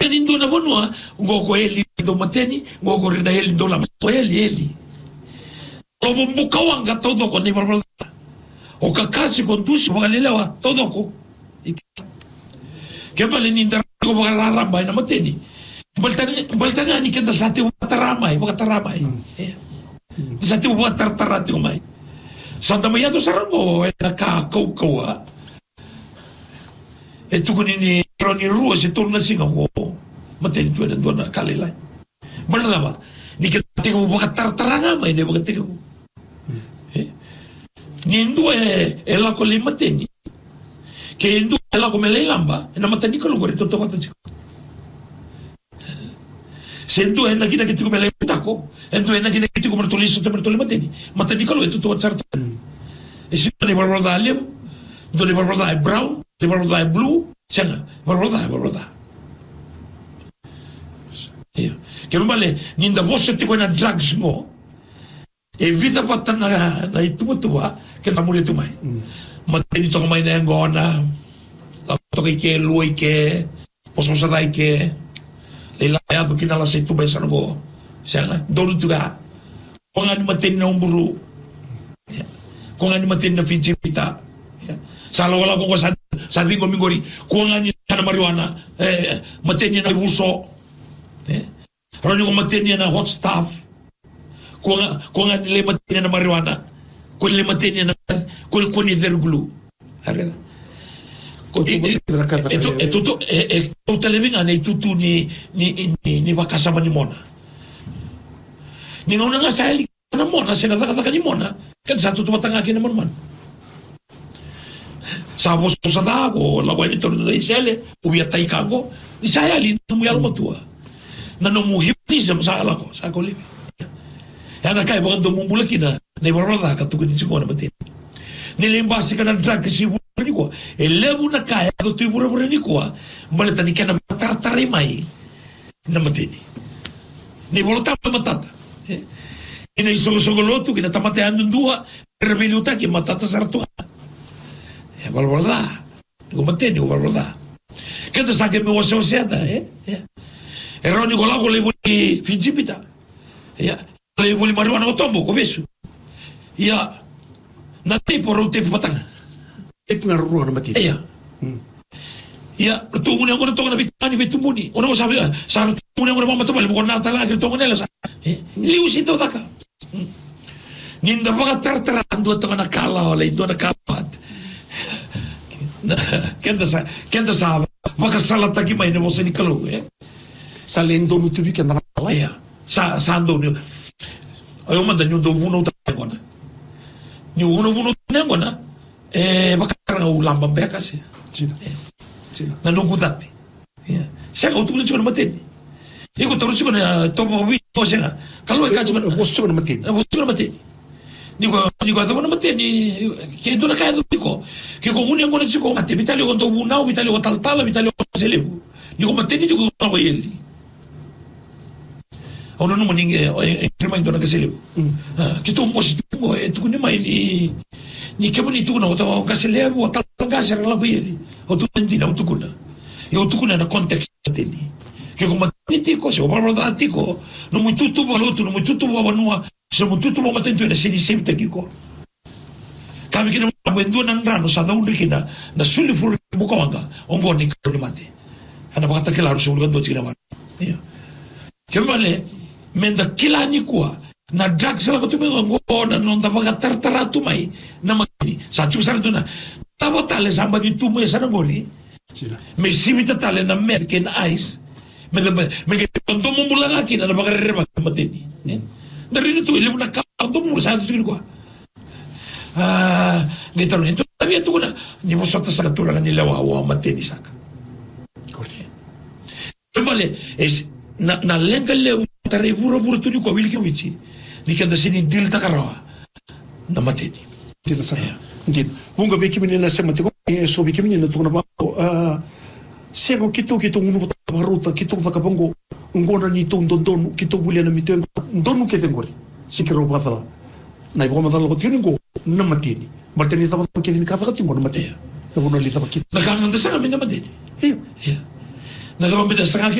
nindo na vanua ngoko eli ndo mateni ngoko rina eli ndo la eli o mbuka wanga todo ko ni barba o kakasi kondusi wakalelewa todo ko kembali ninda ko wakararamba na mateni baltanga ni kenda sate wataramai sate watartarati mai Santa Maria do Sarango na kakaukawa tukuni ni roni rua se torna singa ko mateni tu na dona kalelai balaba ni kete ko wakatartaranga mai ne wakate ko Nindu la con le mateni che indu la come lei lamba e na mateni con lo tutto quanto se indu è na kina che tu come lei tako e indu è na kina che tu come tolisso te per le mateni con lo tutto certo e se ne va roda alem do ne va roda brown ne va roda blu cena va roda io che non vale ninda vosse ti quena drugs mo e vita fatta na tua che sa muri tu mai mateni to mai na ngona to che lui che posso sarai che le la ya do kina la se tu pensa no sanga do tu ga con ani mateni na umburu con ani mateni na fijita sa lo la ko sa ringo mingori con ani na marijuana mateni na uso roni ko mateni na hot stuff con le mateni na marijuana con le mateni na con i verglu arreda e tutto tutta le vingane tutto ni vakasa mani mona ni ngona nga sali na mona se na vaka ni mona kan sa tutto matanga ki na mon sa vos sa dago la guai torno dei sele ubia tai kango ni sa ali no mu almo tua na no mu hypnotism sa la ko sa ko livi ana kai bondo mumbula kina ne borroda ka tu ni chikona mate ni limbasi kana drag si burani ko e levu na kai do tu burani ko maleta ni kana tartare mai na mate ni volta matata ina isolo sogolotu kina tamate andu dua reveluta ki matata sartu e valvolda ko mate ni valvolda che sa che mi vosso siata eroni con lago le voli fingipita le voli marijuana o tombo ko besu ya na tipo rote patanga e punga ruo na mati ya tu ngone ngone to na vitani vetumuni ono sabe sa tu ngone mama to bale ko na tala ke to ngone la sa liu si to daka ninda vaga tartara ando to na kala ole do na kala kenda sa vaga sala taki mai ne vose ni kalu salendo no tubi ke na la ya sa ando ni ayo manda nyu do vuno ta gona ni vuno ngona bakara ulamba beka se Cina na no gudati se ga utu ni chona mateni iko toru chona to mo vi to senga kalu ka chona vos chona mateni ni ko to no mateni ke do na ka do piko ke ko uni ngona chiko mate vitali ko to vunao vitali ko taltala vitali ko selevu ni ko mateni ko ko yeli ono no ninge prima indona che selevu che tu positivo e tu ne mai ni che boni tu no to che selevu tal gas era la beli o tu ndina o tu kuna e o tu kuna na context teni che come tiko se o parlo da tiko no mu tutto valoto no mu tutto vanua se mu tutto mo matento ne seni sempre tiko kavi che no venduna ndrano sa da un rikina da suli furu bukawanga ongoni ko mate ana bakata che la rusu ngado china che vale menda kila ni kuwa na drugs la kutume ngona non da vaga tartaratu mai na matini sa tu sa dona tavo tale samba di tu me sana gori me simita tale na merken ice me che tondo mumbula ki na vaga reba matini dari tu ile una ka tondo sa tu kwa getaro ento tabia tu na ni mo sota sa tu ni la wa matini saka corti vale es na lenga le tare buru tu ni ko wilki wici ni kenda sini dil takarawa na mateni tita sa ndin bunga be kimini na se matiko e so be kimini na tu na ba se ko kito ngunu baruta kito vakapongo ngona ni ton don kito bulia na mitengo donu ke tengori sikiro batala na ibo madala ko tini ngo na mateni mateni ta ba ke ni ka fakati ngo na mateni na bono li ta ba kit na kanga sa kami na mateni na ba bida sa